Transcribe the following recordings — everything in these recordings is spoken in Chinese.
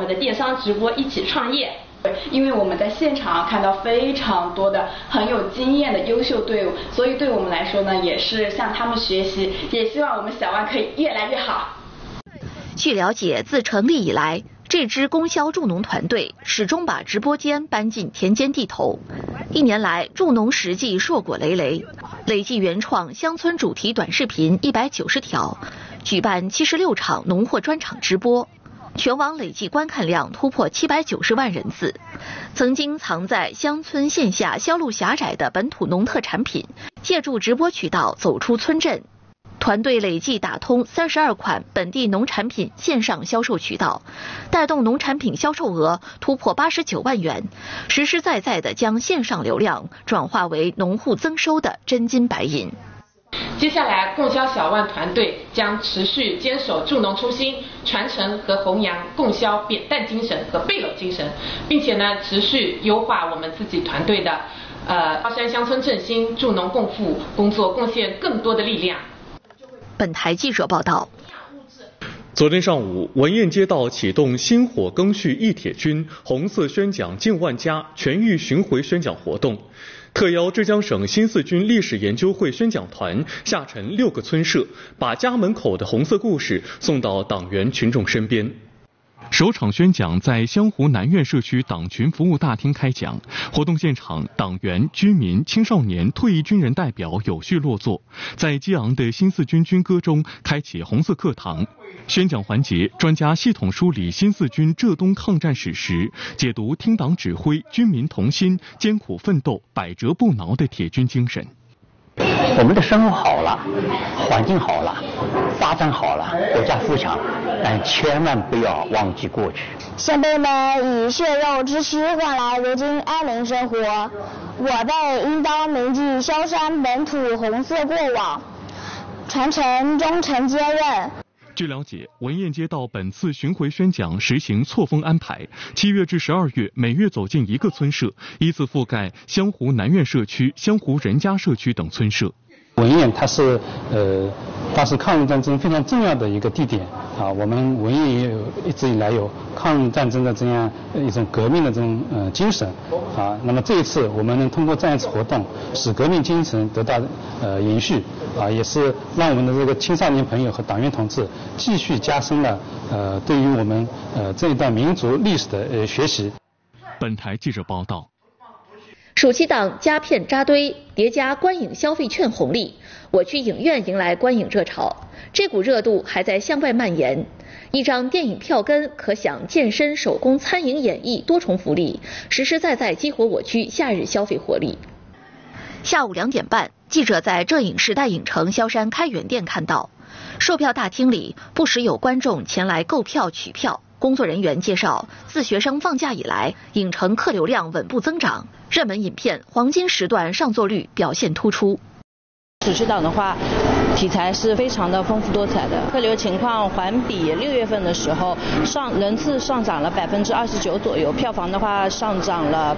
们的电商直播一起创业。 因为我们在现场看到非常多的很有经验的优秀队伍，所以对我们来说呢，也是向他们学习，也希望我们小万可以越来越好。 据了解，自成立以来，这支供销助农团队始终把直播间搬进田间地头。1年来，助农实际硕果累累，累计原创乡村主题短视频190条，举办76场农货专场直播。全网累计观看量突破790万人次。曾经藏在乡村线下销路狭窄的本土农特产品，借助直播渠道走出村镇。团队累计打通32款本地农产品线上销售渠道，带动农产品销售额突破89万元，实实在在地将线上流量转化为农户增收的真金白银。 接下来，供销小万团队将持续坚守助农初心，传承和弘扬供销扁担精神和背篓精神，并且呢，持续优化我们自己团队的高山乡村振兴、助农共富工作，贡献更多的力量。 本台记者报道。 昨天上午，文堰街道启动薪火耕畜一铁军红色宣讲近万家全域巡回宣讲活动，特邀浙江省新四军历史研究会宣讲团下沉6个村社，把家门口的红色故事送到党员群众身边。首场宣讲在湘湖南苑社区党群服务大厅开讲，活动现场，党员、居民、青少年、退役军人代表有序落座，在激昂的新四军军歌中开启红色课堂。宣讲环节，专家系统梳理新四军浙东抗战史实，解读听党指挥、军民同心、艰苦奋斗、百折不挠的铁军精神。 我们的生活好了，环境好了，发展好了，国家富强，但千万不要忘记过去。 先辈们以血肉之躯换来如今安宁生活，我辈应当铭记萧山本土红色过往，传承忠诚坚韧。 据了解，文堰街道本次巡回宣讲实行错峰安排，7月至12月每月走进1个村社，依次覆盖湘湖南苑社区、湘湖任家社区等村社。 文堰它是抗日战争非常重要的一个地点啊，我们文堰也有一直以来有抗日战争的这样一种革命的这种精神啊。那么这一次我们能通过这样一次活动，使革命精神得到延续啊，也是让我们的这个青少年朋友和党员同志继续加深了对于我们这一段民族历史的学习。 本台记者报道。 暑期档佳片扎堆，叠加观影消费券红利，我区影院迎来观影热潮。这股热度还在向外蔓延，一张电影票根可享健身、手工、餐饮、演艺多重福利，实实在在激活我区夏日消费活力。下午2点半，记者在浙影时代影城萧山开元店看到，售票大厅里不时有观众前来购票取票。工作人员介绍，自学生放假以来，影城客流量稳步增长，热门影片黄金时段上座率表现突出。 暑期档的话，题材是非常的丰富多彩的，客流情况环比6月份的时候人次上涨了29%左右，票房的话上涨了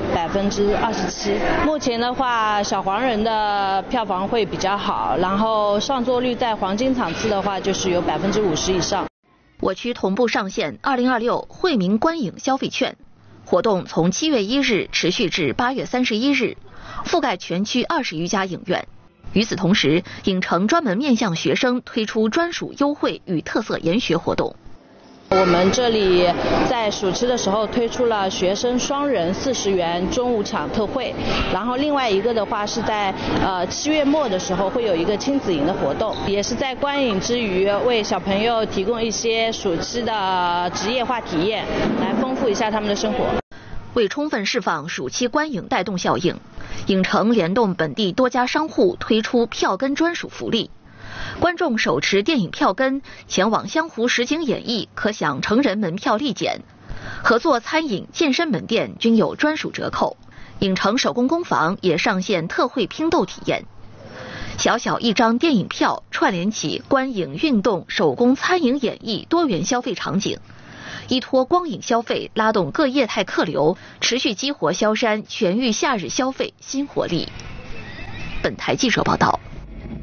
27%。目前的话，小黄人的票房会比较好，然后上座率在黄金场次的话就是有50%以上。 我区同步上线2026惠民观影消费券活动，从7月1日持续至8月31日，覆盖全区20余家影院。与此同时，影城专门面向学生推出专属优惠与特色研学活动。 我们这里在暑期的时候推出了学生双人40元中午抢特惠，然后另外一个的话是在7月末的时候会有一个亲子营的活动，也是在观影之余为小朋友提供一些暑期的职业化体验，来丰富一下他们的生活。 为充分释放暑期观影带动效应，影城联动本地多家商户推出票根专属福利。观众手持电影票根前往湘湖实景演艺，可享成人门票立减；合作餐饮、健身门店均有专属折扣。影城手工工坊也上线特惠拼豆体验。小小一张电影票串联起观影、运动、手工、餐饮、演艺多元消费场景，依托光影消费拉动各业态客流，持续激活萧山全域夏日消费新活力。本台记者报道。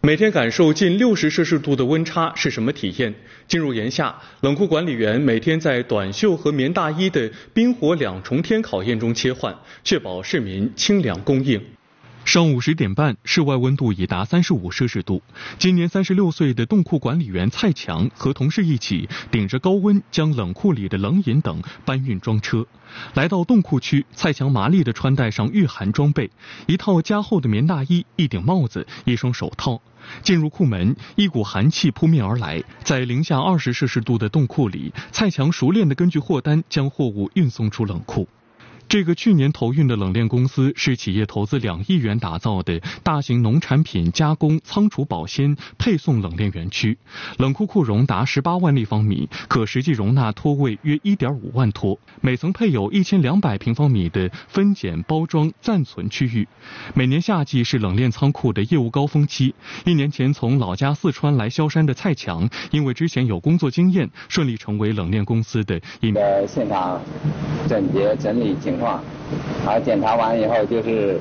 每天感受近60摄氏度的温差是什么体验？进入炎夏，冷库管理员每天在短袖和棉大衣的冰火2重天考验中切换，确保市民清凉供应。上午10点半，室外温度已达35摄氏度。今年36岁的冻库管理员蔡强和同事一起顶着高温将冷库里的冷饮等搬运装车。来到冻库区，蔡强麻利地穿戴上御寒装备，一套加厚的棉大衣、一顶帽子、一双手套。进入库门，一股寒气扑面而来，在零下20摄氏度的冻库里，蔡强熟练地根据货单将货物运送出冷库。这个去年投运的冷链公司是企业投资2亿元打造的大型农产品加工、仓储保鲜、配送冷链园区。冷库库容达18万立方米，可实际容纳拖位约1.5万拖，每层配有1200平方米的分拣、包装、暂存区域。每年夏季是冷链仓库的业务高峰期。1年前从老家四川来萧山的蔡强，因为之前有工作经验，顺利成为冷链公司的一名现场整洁整理情况，然后检查完以后就是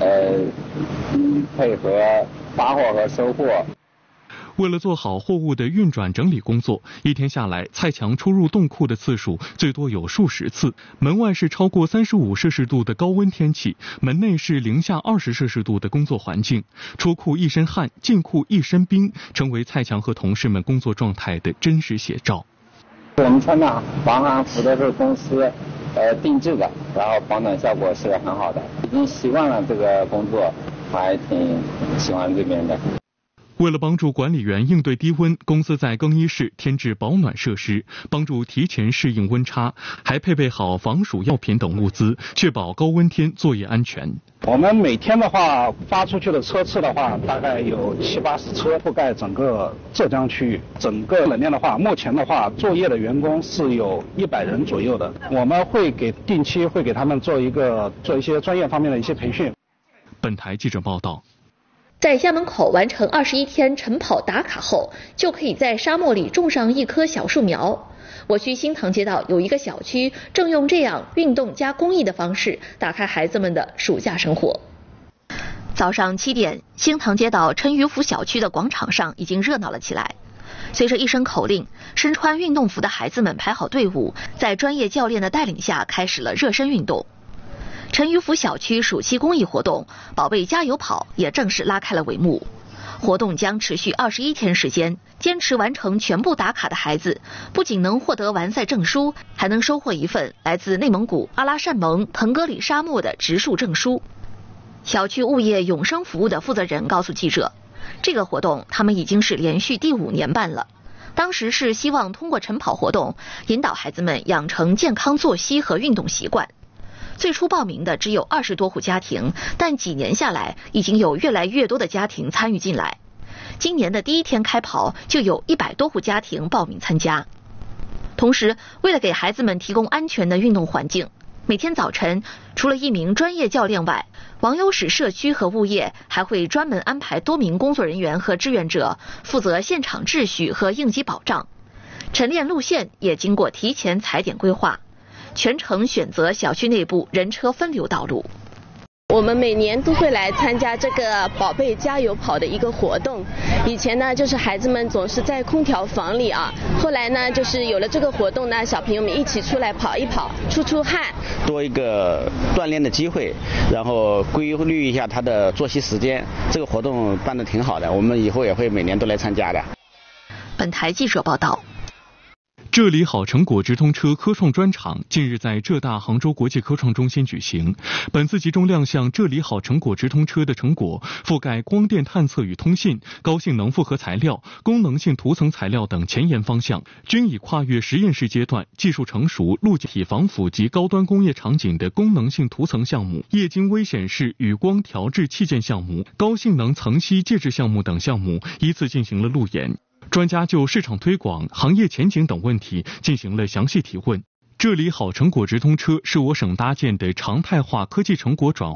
配合发货和收货。 为了做好货物的运转整理工作，一天下来，蔡强出入冻库的次数最多有数十次。门外是超过35摄氏度的高温天气，门内是零下20摄氏度的工作环境。出库一身汗，进库一身冰，成为蔡强和同事们工作状态的真实写照。 我们穿的防寒服都是公司定制的，然后保暖效果是很好的，已经习惯了这个工作，还挺喜欢这边的。 为了帮助管理员应对低温，公司在更衣室添置保暖设施，帮助提前适应温差，还配备好防暑药品等物资，确保高温天作业安全。 我们每天的话发出去的车次的话，大概有70-80车，覆盖整个浙江区域。整个冷链的话，目前的话作业的员工是有100人左右的。我们会定期给他们做一些专业方面的一些培训。 本台记者报道。 在家门口完成21天晨跑打卡后，就可以在沙漠里种上一棵小树苗。我区新塘街道有一个小区正用这样运动加公益的方式打开孩子们的暑假生活。早上7点，新塘街道陈余府小区的广场上已经热闹了起来。随着一声口令，身穿运动服的孩子们排好队伍，在专业教练的带领下开始了热身运动。陈余府小区暑期公益活动“宝贝加油跑”也正式拉开了帷幕。活动将持续21天时间，坚持完成全部打卡的孩子，不仅能获得完赛证书，还能收获一份来自内蒙古阿拉善盟腾格里沙漠的植树证书。小区物业永生服务的负责人告诉记者，这个活动他们已经是连续第5年办了。当时是希望通过晨跑活动，引导孩子们养成健康作息和运动习惯。最初报名的只有20多户家庭，但几年下来，已经有越来越多的家庭参与进来。今年的第1天开跑，就有100多户家庭报名参加。同时，为了给孩子们提供安全的运动环境，每天早晨除了1名专业教练外，王优使社区和物业还会专门安排多名工作人员和志愿者，负责现场秩序和应急保障。晨练路线也经过提前踩点规划。全程选择小区内部人车分流道路。 我们每年都会来参加这个宝贝加油跑的一个活动。以前呢，就是孩子们总是在空调房里啊，后来呢，就是有了这个活动呢，小朋友们一起出来跑一跑，出汗， 多一个锻炼的机会，然后规律一下他的作息时间。这个活动办得挺好的，我们以后也会每年都来参加的。 本台记者报道。 浙里好成果直通车科创专场近日在浙大杭州国际科创中心举行。本次集中亮相浙里好成果直通车的成果，覆盖光电探测与通信、高性能复合材料、功能性涂层材料等前沿方向，均已跨越实验室阶段，技术成熟、路体防腐及高端工业场景的功能性涂层项目、液晶微显示与光调制器件项目、高性能层析介质项目等项目依次进行了路演。专家就市场推广、行业前景等问题进行了详细提问。这里好成果直通车是我省搭建的常态化科技成果转